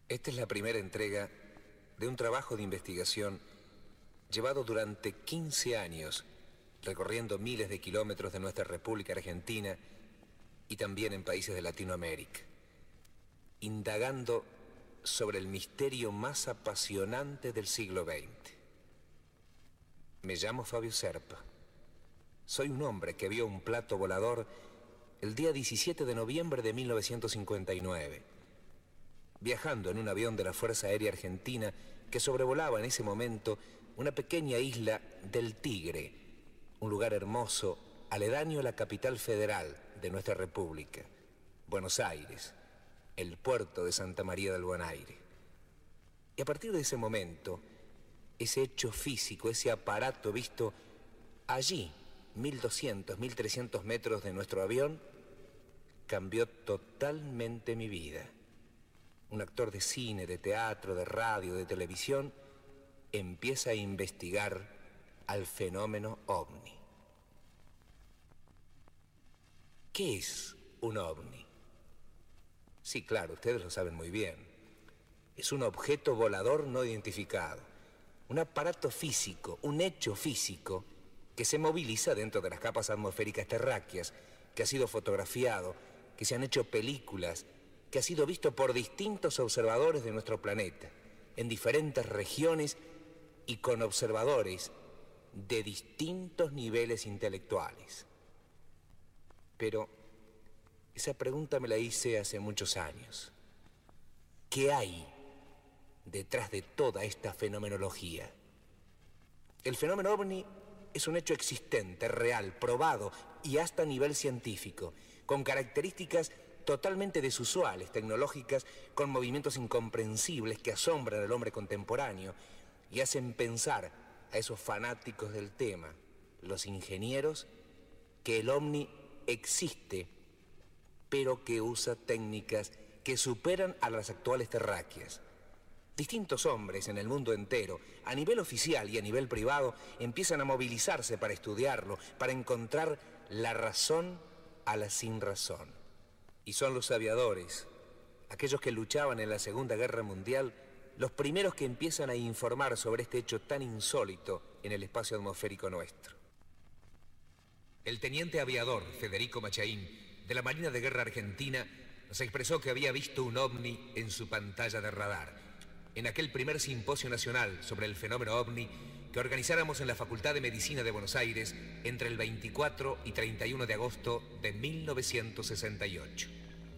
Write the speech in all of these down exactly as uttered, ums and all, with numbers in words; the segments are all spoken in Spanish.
Esta es la primera entrega de un trabajo de investigación llevado durante quince años, recorriendo miles de kilómetros de nuestra República Argentina y también en países de Latinoamérica, indagando sobre el misterio más apasionante del siglo veinte. Me llamo Fabio Serpa. Soy un hombre que vio un plato volador el día diecisiete de noviembre de mil novecientos cincuenta y nueve, viajando en un avión de la Fuerza Aérea Argentina que sobrevolaba en ese momento una pequeña isla del Tigre, un lugar hermoso aledaño a la capital federal de nuestra República, Buenos Aires, el puerto de Santa María del Buen Aire. Y a partir de ese momento, ese hecho físico, ese aparato visto allí, mil doscientos, mil trescientos metros de nuestro avión, cambió totalmente mi vida. Un actor de cine, de teatro, de radio, de televisión, empieza a investigar al fenómeno ovni. ¿Qué es un ovni? Sí, claro, ustedes lo saben muy bien. Es un objeto volador no identificado, un aparato físico, un hecho físico que se moviliza dentro de las capas atmosféricas terráqueas, que ha sido fotografiado, que se han hecho películas, que ha sido visto por distintos observadores de nuestro planeta, en diferentes regiones y con observadores de distintos niveles intelectuales. Pero esa pregunta me la hice hace muchos años. ¿Qué hay detrás de toda esta fenomenología? El fenómeno ovni es un hecho existente, real, probado y hasta a nivel científico, con características totalmente desusuales, tecnológicas, con movimientos incomprensibles que asombran al hombre contemporáneo y hacen pensar a esos fanáticos del tema, los ingenieros, que el ovni existe, pero que usa técnicas que superan a las actuales terráqueas. Distintos hombres en el mundo entero, a nivel oficial y a nivel privado, empiezan a movilizarse para estudiarlo, para encontrar la razón a la sinrazón. Y son los aviadores, aquellos que luchaban en la Segunda Guerra Mundial, los primeros que empiezan a informar sobre este hecho tan insólito en el espacio atmosférico nuestro. El teniente aviador Federico Machaín, de la Marina de Guerra Argentina, nos expresó que había visto un ovni en su pantalla de radar, en aquel primer simposio nacional sobre el fenómeno ovni que organizáramos en la Facultad de Medicina de Buenos Aires entre el veinticuatro y treinta y uno de agosto de mil novecientos sesenta y ocho.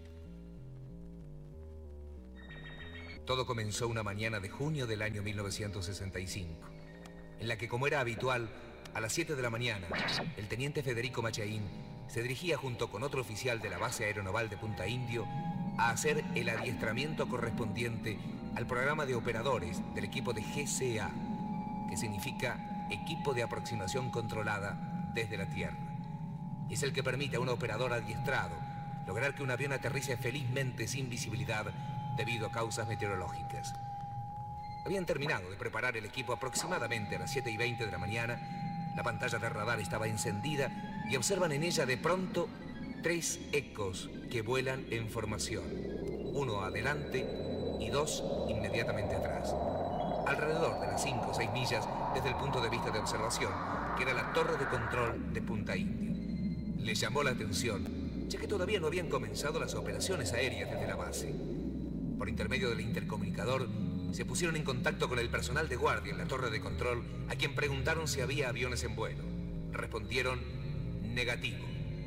Todo comenzó una mañana de junio del año mil novecientos sesenta y cinco, en la que, como era habitual, a las siete de la mañana, el teniente Federico Machaín se dirigía junto con otro oficial de la base aeronaval de Punta Indio a hacer el adiestramiento correspondiente al programa de operadores del equipo de G C A, que significa Equipo de Aproximación Controlada desde la Tierra. Es el que permite a un operador adiestrado lograr que un avión aterrice felizmente sin visibilidad debido a causas meteorológicas. Habían terminado de preparar el equipo aproximadamente a las siete y veinte de la mañana. La pantalla de radar estaba encendida y observan en ella de pronto tres ecos que vuelan en formación, uno adelante y dos inmediatamente atrás, alrededor de las cinco o seis millas desde el punto de vista de observación, que era la torre de control de Punta Indio. Les llamó la atención, ya que todavía no habían comenzado las operaciones aéreas desde la base. Por intermedio del intercomunicador, se pusieron en contacto con el personal de guardia en la torre de control, a quien preguntaron si había aviones en vuelo. Respondieron negativo.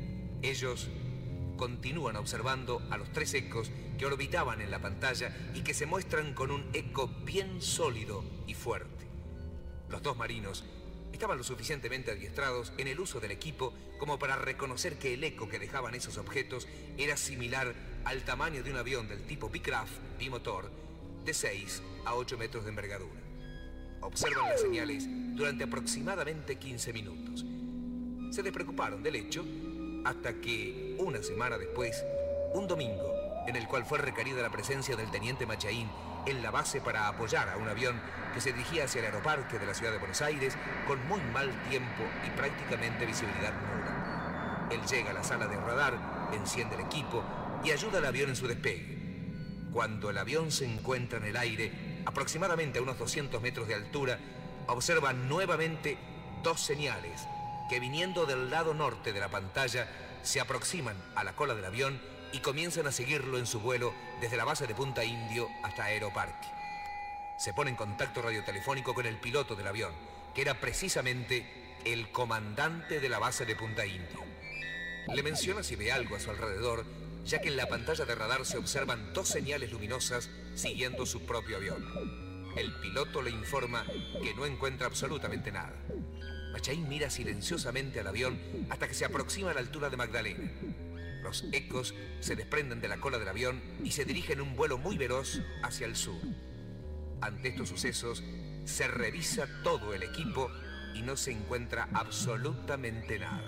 Ellos continúan observando a los tres ecos que orbitaban en la pantalla y que se muestran con un eco bien sólido y fuerte. Los dos marinos estaban lo suficientemente adiestrados en el uso del equipo como para reconocer que el eco que dejaban esos objetos era similar al tamaño de un avión del tipo Beechcraft bimotor de seis a ocho metros de envergadura. Observan las señales durante aproximadamente quince minutos. Se despreocuparon del hecho hasta que, una semana después, un domingo, en el cual fue requerida la presencia del teniente Machaín en la base para apoyar a un avión que se dirigía hacia el aeroparque de la ciudad de Buenos Aires con muy mal tiempo y prácticamente visibilidad nula. Él llega a la sala de radar, enciende el equipo y ayuda al avión en su despegue. Cuando el avión se encuentra en el aire, aproximadamente a unos doscientos metros de altura, observa nuevamente dos señales que, viniendo del lado norte de la pantalla, se aproximan a la cola del avión y comienzan a seguirlo en su vuelo desde la base de Punta Indio hasta Aeroparque. Se pone en contacto radiotelefónico con el piloto del avión, que era precisamente el comandante de la base de Punta Indio. Le menciona si ve algo a su alrededor, ya que en la pantalla de radar se observan dos señales luminosas siguiendo su propio avión. El piloto le informa que no encuentra absolutamente nada. Machain mira silenciosamente al avión hasta que se aproxima a la altura de Magdalena. Los ecos se desprenden de la cola del avión y se dirigen en un vuelo muy veloz hacia el sur. Ante estos sucesos, se revisa todo el equipo y no se encuentra absolutamente nada.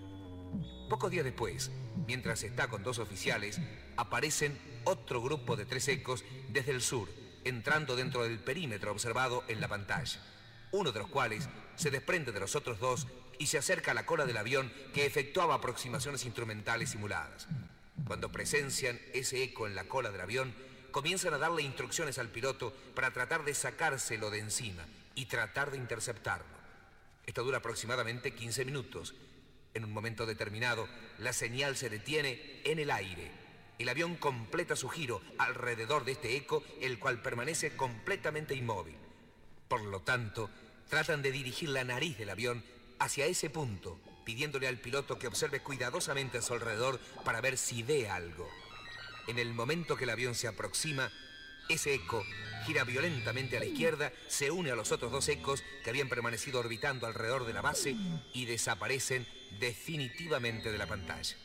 Pocos días después, mientras está con dos oficiales, aparecen otro grupo de tres ecos desde el sur, entrando dentro del perímetro observado en la pantalla. Uno de los cuales se desprende de los otros dos y se acerca a la cola del avión, que efectuaba aproximaciones instrumentales simuladas. Cuando presencian ese eco en la cola del avión, comienzan a darle instrucciones al piloto para tratar de sacárselo de encima y tratar de interceptarlo. Esto dura aproximadamente quince minutos. En un momento determinado, la señal se detiene en el aire. El avión completa su giro alrededor de este eco, el cual permanece completamente inmóvil. Por lo tanto, tratan de dirigir la nariz del avión hacia ese punto, pidiéndole al piloto que observe cuidadosamente a su alrededor para ver si ve algo. En el momento que el avión se aproxima, ese eco gira violentamente a la izquierda, se une a los otros dos ecos que habían permanecido orbitando alrededor de la base y desaparecen definitivamente de la pantalla.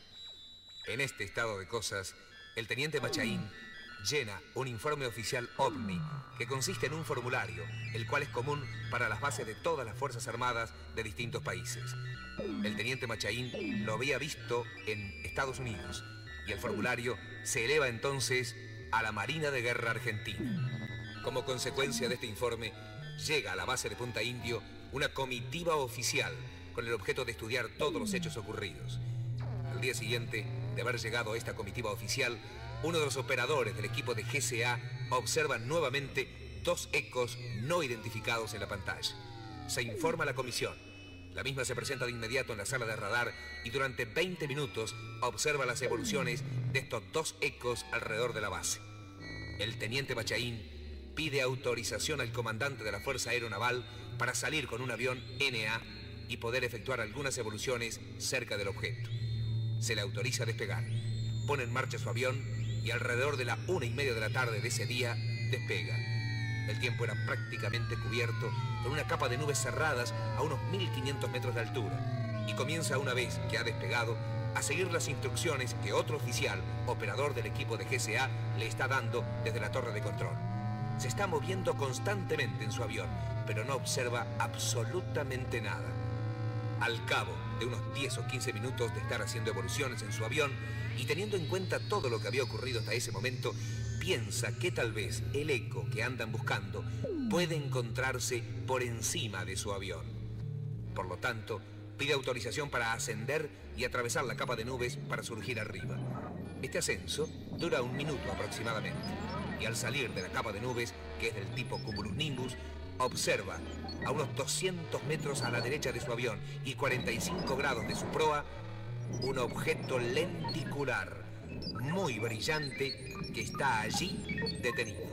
En este estado de cosas, el teniente Machain llena un informe oficial OVNI que consiste en un formulario, el cual es común para las bases de todas las Fuerzas Armadas de distintos países. El teniente Machain lo había visto en Estados Unidos y el formulario se eleva entonces a la Marina de Guerra Argentina. Como consecuencia de este informe, llega a la base de Punta Indio una comitiva oficial con el objeto de estudiar todos los hechos ocurridos. Al día siguiente de haber llegado esta comitiva oficial, uno de los operadores del equipo de G C A observa nuevamente dos ecos no identificados en la pantalla. Se informa a la comisión. La misma se presenta de inmediato en la sala de radar y durante veinte minutos observa las evoluciones de estos dos ecos alrededor de la base. El teniente Machain pide autorización al comandante de la Fuerza Aeronaval para salir con un avión N A y poder efectuar algunas evoluciones cerca del objeto. Se le autoriza a despegar. Pone en marcha su avión y alrededor de la una y media de la tarde de ese día despega. El tiempo era prácticamente cubierto por una capa de nubes cerradas a unos mil quinientos metros de altura y comienza, una vez que ha despegado, a seguir las instrucciones que otro oficial, operador del equipo de G C A, le está dando desde la torre de control. Se está moviendo constantemente en su avión, pero no observa absolutamente nada. Al cabo de unos diez o quince minutos de estar haciendo evoluciones en su avión y teniendo en cuenta todo lo que había ocurrido hasta ese momento, piensa que tal vez el eco que andan buscando puede encontrarse por encima de su avión. Por lo tanto, pide autorización para ascender y atravesar la capa de nubes para surgir arriba. Este ascenso dura un minuto aproximadamente y al salir de la capa de nubes, que es del tipo cumulonimbus, observa a unos doscientos metros a la derecha de su avión y cuarenta y cinco grados de su proa un objeto lenticular muy brillante que está allí detenido.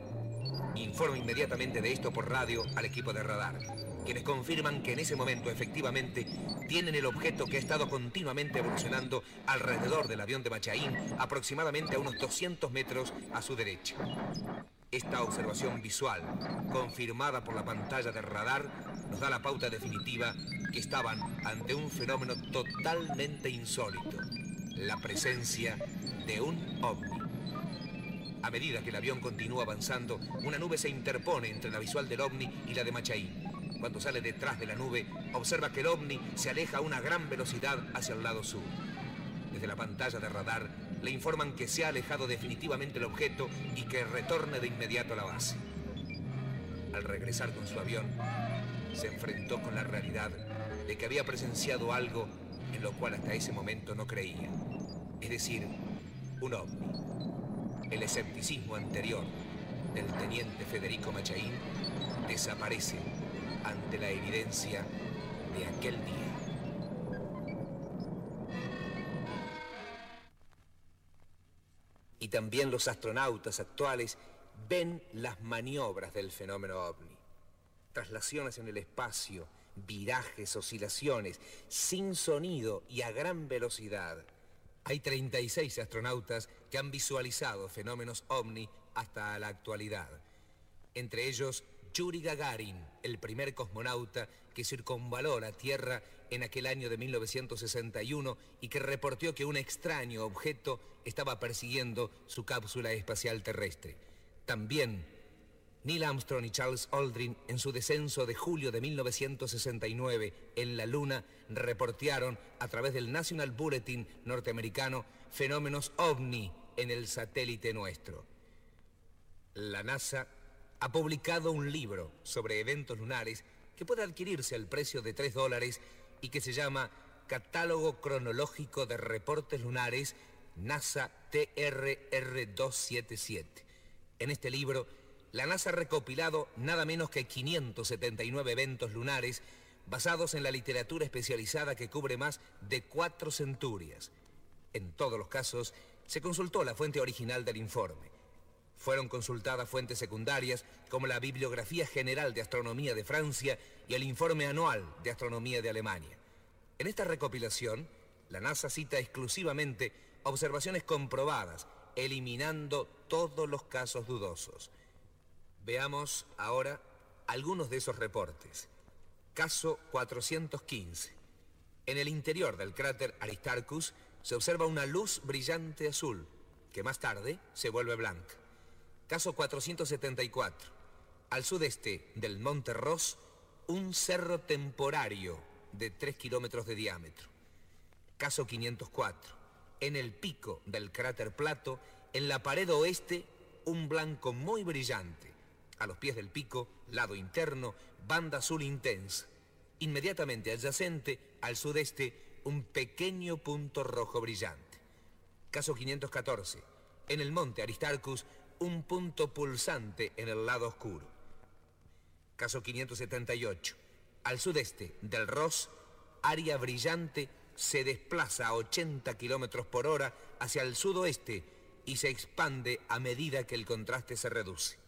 Informa inmediatamente de esto por radio al equipo de radar, quienes confirman que en ese momento efectivamente tienen el objeto que ha estado continuamente evolucionando alrededor del avión de Machain, aproximadamente a unos doscientos metros a su derecha. Esta observación visual, confirmada por la pantalla de radar, nos da la pauta definitiva que estaban ante un fenómeno totalmente insólito: la presencia de un ovni. A medida que el avión continúa avanzando, una nube se interpone entre la visual del ovni y la de Machain. Cuando sale detrás de la nube, observa que el ovni se aleja a una gran velocidad hacia el lado sur. Desde la pantalla de radar le informan que se ha alejado definitivamente el objeto y que retorne de inmediato a la base. Al regresar con su avión, se enfrentó con la realidad de que había presenciado algo en lo cual hasta ese momento no creía, es decir, un ovni. El escepticismo anterior del teniente Federico Machain desaparece ante la evidencia de aquel día. Y también los astronautas actuales ven las maniobras del fenómeno ovni. Traslaciones en el espacio, virajes, oscilaciones, sin sonido y a gran velocidad. Hay treinta y seis astronautas que han visualizado fenómenos ovni hasta la actualidad. Entre ellos, Yuri Gagarin, el primer cosmonauta que circunvaló la Tierra en aquel año de mil novecientos sesenta y uno y que reportó que un extraño objeto estaba persiguiendo su cápsula espacial terrestre. También Neil Armstrong y Charles Aldrin, en su descenso de julio de mil novecientos sesenta y nueve en la Luna, reportearon a través del National Bulletin norteamericano fenómenos ovni en el satélite nuestro. La NASA ha publicado un libro sobre eventos lunares que puede adquirirse al precio de tres dólares y que se llama Catálogo Cronológico de Reportes Lunares NASA T R R doscientos setenta y siete. En este libro, la NASA ha recopilado nada menos que quinientos setenta y nueve eventos lunares basados en la literatura especializada que cubre más de cuatro centurias. En todos los casos, se consultó la fuente original del informe. Fueron consultadas fuentes secundarias como la Bibliografía General de Astronomía de Francia y el Informe Anual de Astronomía de Alemania. En esta recopilación, la NASA cita exclusivamente observaciones comprobadas, eliminando todos los casos dudosos. Veamos ahora algunos de esos reportes. Caso cuatrocientos quince. En el interior del cráter Aristarchus se observa una luz brillante azul, que más tarde se vuelve blanca. Caso cuatrocientos setenta y cuatro. Al sudeste del Monte Ross, un cerro temporario de tres kilómetros de diámetro. Caso quinientos cuatro. En el pico del cráter Plato, en la pared oeste, un blanco muy brillante. A los pies del pico, lado interno, banda azul intensa. Inmediatamente adyacente, al sudeste, un pequeño punto rojo brillante. Caso quinientos catorce. En el monte Aristarchus, un punto pulsante en el lado oscuro. Caso quinientos setenta y ocho. Al sudeste del Ross, área brillante se desplaza a ochenta kilómetros por hora hacia el sudoeste y se expande a medida que el contraste se reduce.